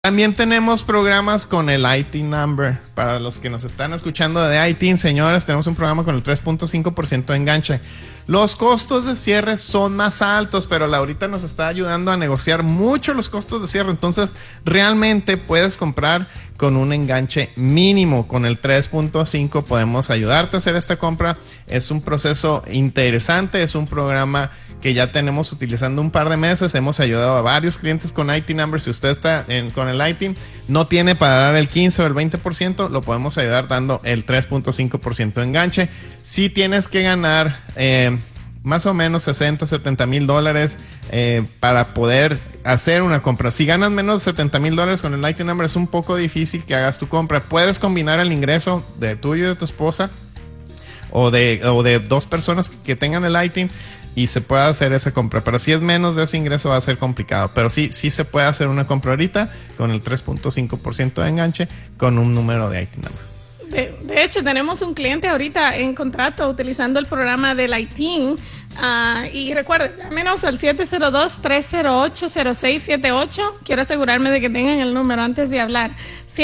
También tenemos programas con el ITIN number. Para los que nos están escuchando de ITIN, señores, tenemos un programa con el 3.5% de enganche. Los costos de cierre son más altos, pero Laurita nos está ayudando a negociar mucho los costos de cierre. Entonces, realmente puedes comprar con un enganche mínimo. Con el 3.5 podemos ayudarte a hacer esta compra. Es un proceso interesante, es un programa que ya tenemos utilizando un par de meses. Hemos ayudado a varios clientes con ITIN number. Si usted está con el ITIN, no tiene para dar el 15 o el 20%, lo podemos ayudar dando el 3.5% de enganche. Si tienes que ganar más o menos 60, 70 mil dólares para poder hacer una compra. Si ganas menos de 70 mil dólares con el ITIN number, es un poco difícil que hagas tu compra. Puedes combinar el ingreso de tuyo y de tu esposa o de dos personas que tengan el ITIN y se puede hacer esa compra, pero si es menos de ese ingreso va a ser complicado, pero sí se puede hacer una compra ahorita con el 3.5% de enganche con un número de ITIN number. De hecho, tenemos un cliente ahorita en contrato utilizando el programa del ITIN. Y recuerden, llámenos al 702-308-0678. Quiero asegurarme de que tengan el número antes de hablar.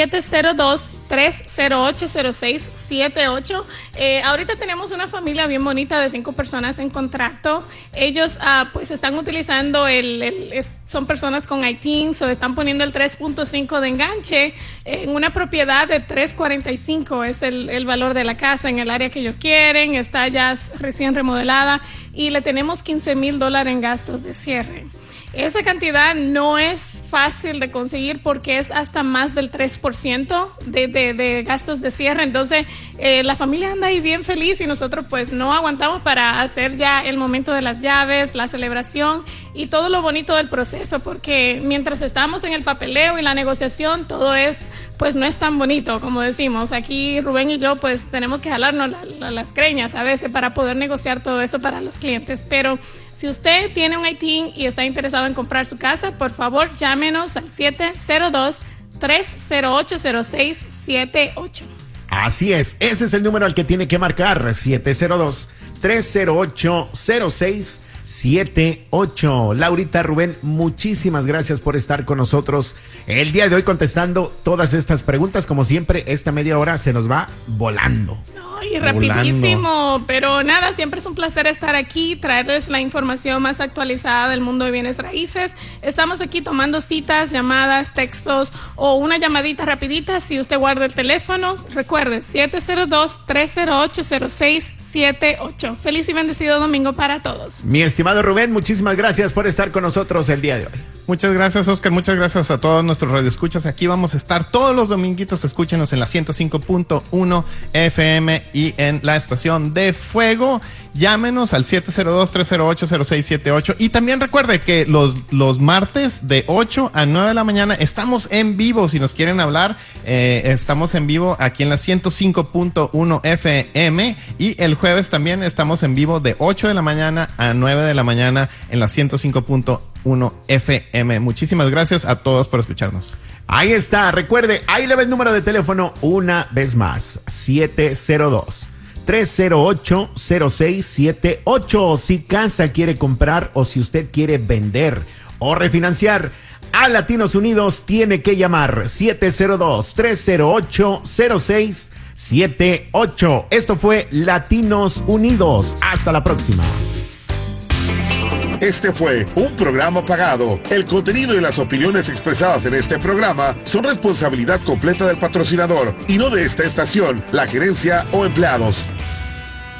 702-308-0678. Ahorita tenemos una familia bien bonita de 5 personas en contrato. Ellos pues están utilizando son personas con ITIN, so están poniendo el 3.5 de enganche en una propiedad de 345. Es el valor de la casa en el área que ellos quieren. Está ya recién remodelada. Y le tenemos $15,000 en gastos de cierre. Esa cantidad no es fácil de conseguir porque es hasta más del 3% de gastos de cierre. Entonces, la familia anda ahí bien feliz y nosotros pues no aguantamos para hacer ya el momento de las llaves, la celebración y todo lo bonito del proceso, porque mientras estamos en el papeleo y la negociación, todo pues no es tan bonito como decimos. Aquí Rubén y yo pues tenemos que jalarnos las greñas a veces para poder negociar todo eso para los clientes. Pero si usted tiene un ITIN y está interesado en comprar su casa, por favor llámenos al 702-308-0678. Así es, ese es el número al que tiene que marcar, 702-308-0678. Laurita, Rubén, muchísimas gracias por estar con nosotros el día de hoy contestando todas estas preguntas. Como siempre, esta media hora se nos va volando. Y rapidísimo, pero nada, siempre es un placer estar aquí, traerles la información más actualizada del mundo de bienes raíces. Estamos aquí tomando citas, llamadas, textos o una llamadita rapidita. Si usted guarda el teléfono, recuerde 702-308-0678. Feliz y bendecido domingo para todos. Mi estimado Rubén, muchísimas gracias por estar con nosotros el día de hoy. Muchas gracias, Oscar. Muchas gracias a todos nuestros radioescuchas. Aquí vamos a estar todos los dominguitos. Escúchenos en la 105.1 FM y en la estación de Fuego. Llámenos al 702-308-0678. Y también recuerde que los martes de 8 a 9 de la mañana estamos en vivo. Si nos quieren hablar, estamos en vivo aquí en la 105.1 FM. Y el jueves también estamos en vivo de 8 de la mañana a 9 de la mañana en la 105.1 FM. Muchísimas gracias a todos por escucharnos. Ahí está, recuerde, ahí le ve el número de teléfono una vez más, 702-308-0678. Si casa quiere comprar o si usted quiere vender o refinanciar, a Latinos Unidos tiene que llamar 702-308-0678. Esto fue Latinos Unidos. Hasta la próxima. Este fue un programa pagado. El contenido y las opiniones expresadas en este programa son responsabilidad completa del patrocinador y no de esta estación, la gerencia o empleados.